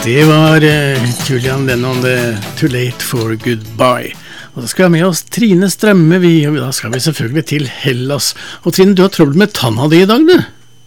Det var Julian Lennon, Too Late for Goodbye. Og da skal vi ha med oss Trine Strømme, og da skal vi selvfølgelig til Hellas. Og Trine, du har trøbbel med tanna di I dag, du?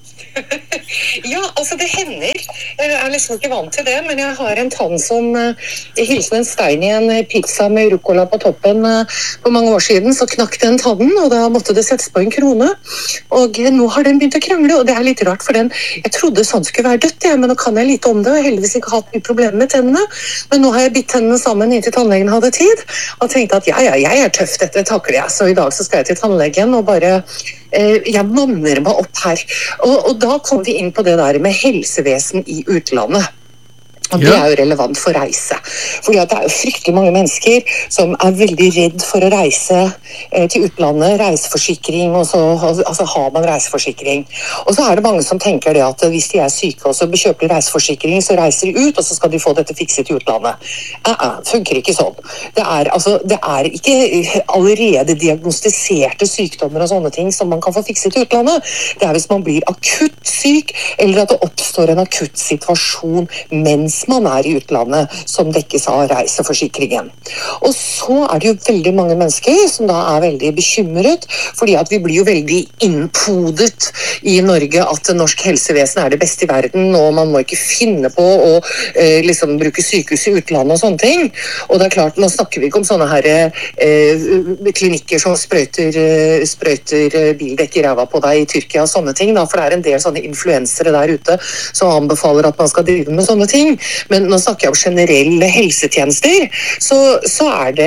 Ja, altså det hender. Jeg liksom ikke vant til det, men jeg har en tann som hilsen en stein I en pizza med rucola på toppen. For mange år siden så knakk den tannen, og da måtte det settes på en krone. Og nå har den begynt å krangle, og det litt rart, for jeg trodde sånn skulle være dødt, men nå kan jeg litt om det, og jeg har heldigvis ikke hatt mye problemer med tennene. Men nå har jeg bitt tennene sammen inntil tannlegen hadde tid, og tenkte at jeg tøff, dette takler jeg. Så I dag så skal jeg til tannlegen og bare jeg manner meg opp her. Og da kom vi inn på det der med helsevesen I utlandet. Og det jo relevant for reise. Fordi at det jo fryktelig mange mennesker som veldig redd for å reise til utlandet, reiseforsikring, og så altså har man reiseforsikring. Og så det mange som tenker det at hvis de syke og så kjøper de reiseforsikring, så reiser de ut, og så skal de få dette fikset I utlandet. Funker ikke sånn. Det ikke allerede diagnostiserte sykdommer og sånne ting som man kan få fikset I utlandet. Det hvis man blir akutt syk, eller at det oppstår en akutt situasjon mens man I utlandet som dekkes av reiseforsikringen. Og så det jo veldig mange mennesker som da veldig bekymret, fordi at vi blir jo veldig innpodet I Norge at norsk helsevesen det beste I verden, og man må ikke finne på å liksom bruke sykehus I utlandet og sånne ting. Og det klart, nå snakker vi ikke om sånne her klinikker som sprøyter bildekk I ræva på deg I Tyrkia og sånne ting, da, for det en del sånne influensere der ute som anbefaler at man skal drive med sånne ting. Men nå snakker jeg om generelle helsetjenester, så det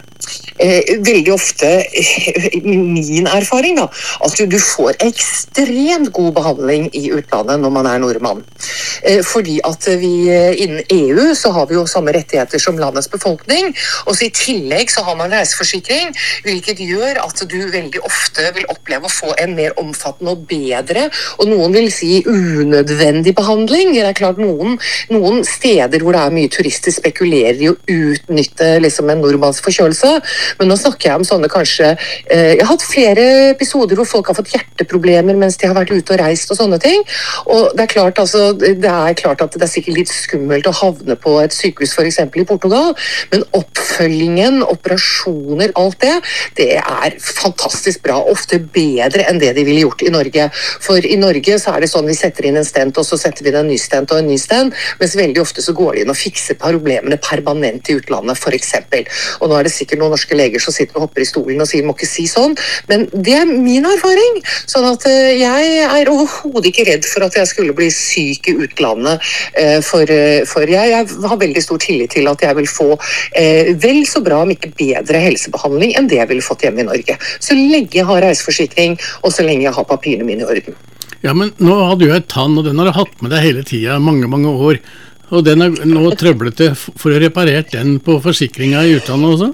veldig ofte min erfaring da, at du får ekstremt god behandling I utlandet når man nordmann. Fordi at vi innen EU så har vi jo samme rettigheter som landets befolkning, og så I tillegg så har man reiseforsikring, hvilket gjør at du veldig ofte vil oppleve å få en mer omfattende og bedre, og noen vil si unødvendig behandling. Det klart noen steder hvor det mye turister spekulerer I å utnytte liksom en nordmanns forkjølelse, men nå snakker jeg om sånne kanskje jeg har hatt flere episoder hvor folk har fått hjerteproblemer mens de har vært ute og reist og sånne ting, og det klart altså, det klart at det sikkert litt skummelt å havne på et sykehus for eksempel I Portugal, men oppfølgingen, operasjoner, alt det fantastisk bra, ofte bedre enn det de ville gjort I Norge, for I Norge så det sånn vi setter inn en stent og så setter vi inn en ny stent og en ny stent, mens veldig ofte så går de inn og fikser problemene permanent I utlandet for eksempel, og nå det sikkert noen norske leger som sitter og hopper I stolen og sier, må ikke si sånn, men det min erfaring, sånn at jeg overhodet ikke redd for at jeg skulle bli syk I utlandet, for jeg har veldig stor tillit til at jeg vil få vel så bra, om ikke bedre helsebehandling enn det jeg ville fått hjemme I Norge, så lenge jeg har reiseforsikring, og så lenge jeg har papirene mine I orden. Ja, men nå har du jo et tann, og den har du hatt med deg hele tiden, mange år, og den nå trøblete for å reparere den på forsikringen I utlandet også?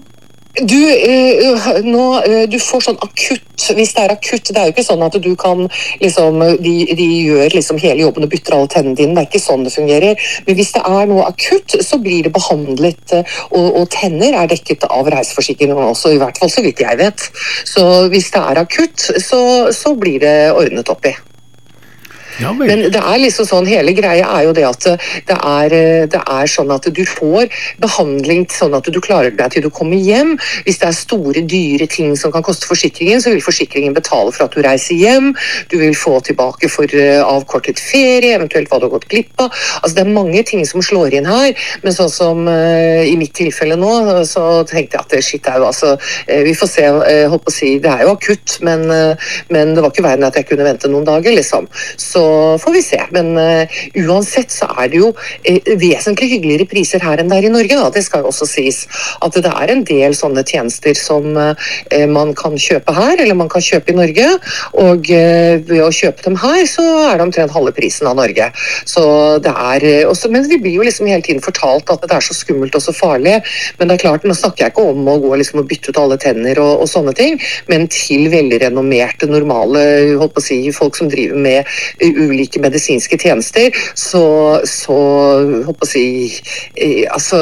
Du får sånn akutt, hvis det akutt, det jo ikke sånn at du kan liksom, de gjør liksom hele jobben og bytter alle tennene dine, det ikke sånn det fungerer, men hvis det noe akutt, så blir det behandlet, og tenner dekket av reiseforsikringen også, I hvert fall så vidt jeg vet, så hvis det akutt, så blir det ordnet opp I. Ja, men det liksom sånn, hele greia jo det at det sånn at du får behandling sånn at du klarer deg til du kommer hjem. Hvis det store, dyre ting som kan koste forsikringen, så vil forsikringen betale for at du reiser hjem. Du vil få tilbake for avkortet ferie, eventuelt hva du har gått glipp av. Altså det mange ting som slår inn her, men sånn som I mitt tilfelle nå, så tenkte jeg at shit jo altså, vi får se, holdt på å si, det jo akutt, men det var ikke verden at jeg kunne vente noen dager, liksom. Så får vi se, men uansett så det jo vesentlig hyggeligere priser her enn der I Norge da, det skal jo også sies at det en del sånne tjenester som man kan kjøpe her, eller man kan kjøpe I Norge, og ved å kjøpe dem her så det omtrent halve prisen av Norge, så det også, men vi blir jo liksom hele tiden fortalt at det så skummelt og så farlig, men det klart, nå snakker jeg ikke om å gå liksom og bytte ut alle tenner og sånne ting, men til veldig renommerte, normale, holdt på å si, folk som driver med ulike medisinske tjenester, så håper jeg altså,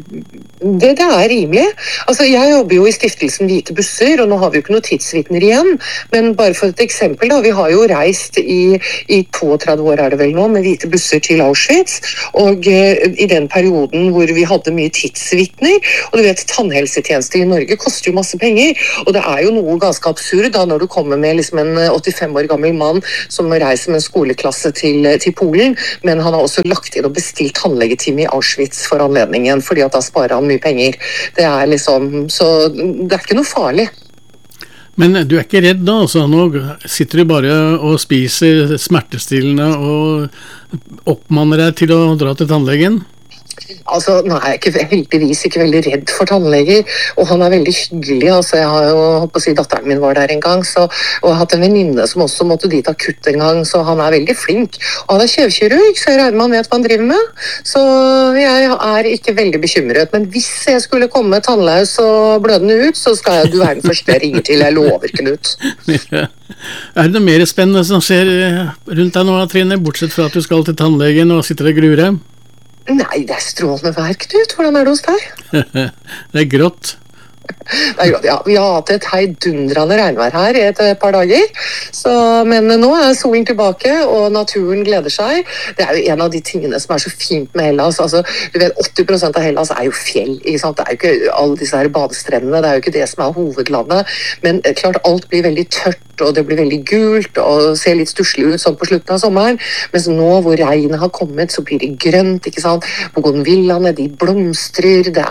det er rimelig. Altså, jeg jobber jo i stiftelsen Hvite busser, og nå har vi jo ikke noen tidsvitner igjen, men bare for et eksempel da, vi har jo reist i 32 år er det vel nå, med Hvite busser til Auschwitz, og i den perioden hvor vi hadde mye tidsvitner, og du vet, tannhelsetjenester i Norge koster jo masse penger, og det er jo noe ganske absurd da, når du kommer med liksom en 85 år gammel mann som reiser med en skoleklasse til Polen, men han har også lagt inn og bestilt tannlegetime i Auschwitz for anledningen, fordi at da sparer han mye penger. Det er liksom, så det er ikke noe farlig. Men du er ikke redd da, altså nå sitter du bare og spiser smertestillende og oppmanner deg til å dra til tannlegen? Altså, nå er jeg heldigvis ikke veldig redd for tannleger, og han er veldig hyggelig. Altså, jeg har jo, håper å si, datteren min var der en gang, og jeg har hatt en venninne som også måtte dit akutt en gang, så han er veldig flink. Og han er kjevkirurg, så jeg regner med han vet hva han driver med. Så jeg er ikke veldig bekymret, men hvis jeg skulle komme tannløs og blødende ut, så skal du være den første jeg ringer til, jeg lover, Knut. Ja. Er det noe mer spennende som skjer rundt deg nå, Trine, bortsett fra at du skal til tannlegen og sitter og gruer deg? Nei, det er strålende vær, Knut. Hvordan er det hos deg? Det er grått. Ja, vi har hatt et heidundrende regnvær her i et par dager, men nå er solen tilbake, og naturen gleder seg. Det er jo en av de tingene som er så fint med Hellas. Altså, du vet, 80% av Hellas er jo fjell, ikke sant? Det er jo ikke alle disse her badestrendene, det er jo ikke det som er hovedlandet, men klart alt blir veldig tørt, og det blir veldig gult, og ser litt stusslig ut sånn på slutten av sommeren, mens nå hvor regnet har kommet, så blir det grønt, ikke sant? Bougainvilleane, de blomstrer, det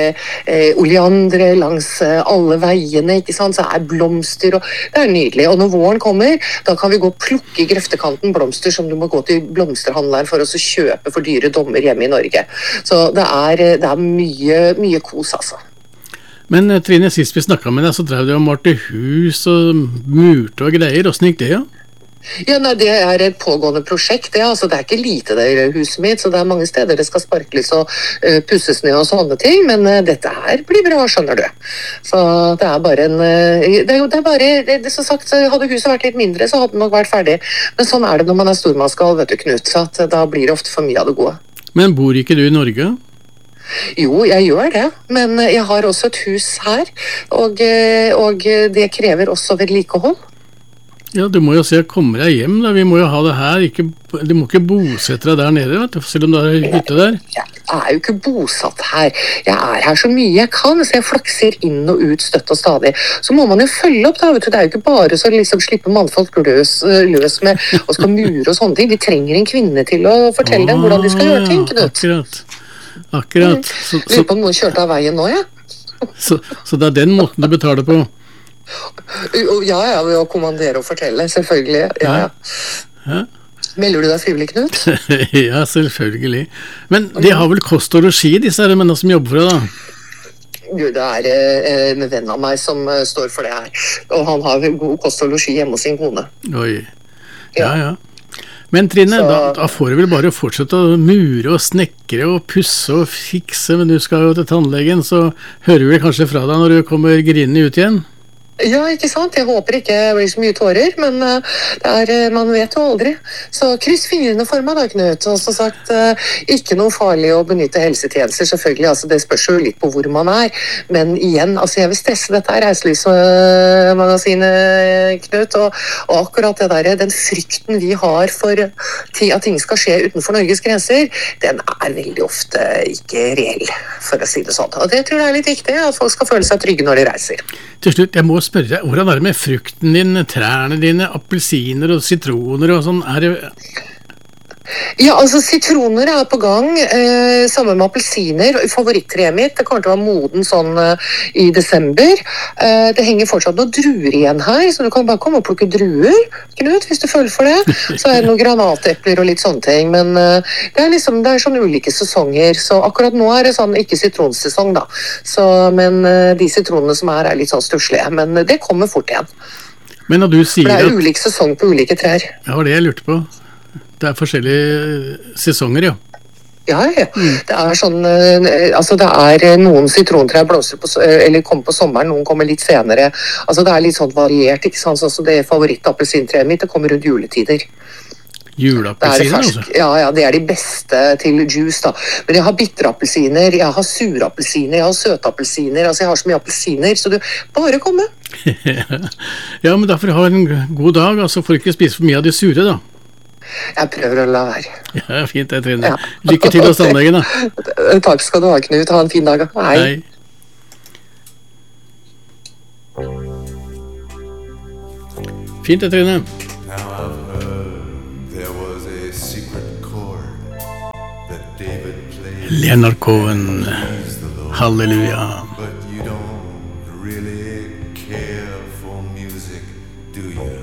er oleandre langs alle veiene, ikke sant? Så er blomster, og det er nydelig. Og når våren kommer, da kan vi gå og plukke i grøftekanten blomster som du må gå til blomsterhandleren for å kjøpe for dyre dommer hjemme i Norge. Så det er mye kos, altså. Men Trine, sist vi snakket med deg, så drev du og malte hus og murte og greier. Hvordan gikk det, ja? Ja, nei, det er et pågående prosjekt, det. Altså, det er ikke lite det i huset mitt, så det er mange steder det skal sparkles og pusses ned og sånne ting, men dette her blir bra, skjønner du. Så det er bare som sagt, hadde huset vært litt mindre, så hadde det nok vært ferdig. Men sånn er det når man er stormannsgal, vet du, Knut, så at da blir det ofte for mye av det gode. Men bor ikke du i Norge? Jo, jeg gjør det, men jeg har også et hus her, og det krever også vedlikehold. Ja, du må jo se å komme deg hjem, da. Vi må jo ha det her. Du må ikke bosette deg der nede, vet du, selv om du har hytte der. Jeg er jo ikke bosatt her. Jeg er her så mye jeg kan, så jeg flakser inn og ut støtt og stadig. Så må man jo følge opp, da, vet du. Det er jo ikke bare så liksom slippe mannfolk løs med og skal mure og sånne ting. De trenger en kvinne til å fortelle dem hvordan de skal gjøre ting, Knut. Akkurat. Lurer på om noen kjørte av veien nå, ja. Så det er den måten du betaler på? Ja, ved å kommandere og fortelle, selvfølgelig. Ja. Melder du deg frivillig, Knut? Ja, selvfølgelig. Men de har vel kost og losji, disse mennene som jobber for deg, da? Det er en venn av meg som står for det her, og han har god kost og losji hjemme hos sin kone. Oi, ja. Men Trine, da får du vel bare fortsette å mure og snekre og pusse og fikse, men du skal jo til tannlegen, så hører vi kanskje fra deg når du kommer grinende ut igjen? Ja, ikke sant? Jeg håper ikke det blir så mye tårer, men man vet jo aldri. Så kryss fingrene for meg da, Knut. Og som sagt, ikke noe farlig å benytte helsetjenester, selvfølgelig. Altså, det spørs jo litt på hvor man er. Men igjen, altså, jeg vil stresse dette her reiselivsmagasinet, Knut. Og akkurat det der, den frykten vi har for at ting skal skje utenfor Norges grenser, den er veldig ofte ikke reell, for å si det sånn. Og det tror jeg er litt viktig, at folk skal føle seg trygge når de reiser. Til slutt, jeg må spørre deg, hvordan er det med frukten din, trærne dine, appelsiner og sitroner og sånn? Ja, altså sitroner er på gang, sammen med appelsiner. Favorittreet mitt, det kommer til å være moden sånn i desember. Det henger fortsatt noen druer igjen her, så du kan bare komme og plukke druer, Knut, hvis du føler for det. Så er det noen granatepler og litt sånne ting, men det er sånn ulike sesonger, så akkurat nå er det sånn ikke sitronsesong da. Men de sitronene som er litt sånn stusslige, men det kommer fort igjen. Men når du sier for det er ulik sesong på ulike trær. Ja, det jeg lurte på. Det er forskjellige sesonger, ja. Ja. Det er sånn, altså det er noen sitrontrær blåser eller kommer på sommeren, noen kommer litt senere. Altså det er litt sånn variert, ikke sant? Så det favorittappelsintreet mitt, det kommer rundt juletider. Juleappelsiner, altså? Ja, det de beste til juice, da. Men jeg har bitterappelsiner, jeg har surappelsiner, jeg har søtappelsiner, altså jeg har så mye appelsiner, så du, bare komme. Ja, men derfor ha en god dag, altså får ikke spise for mye av de sure, da. Jeg prøver å la være. Ja, fint det, Trine. Lykke til hos tannlegen, da. Takk skal du ha, Knut. Ha en fin dag. Hei. Fint det, Trine. Leonard Cohen, halleluja.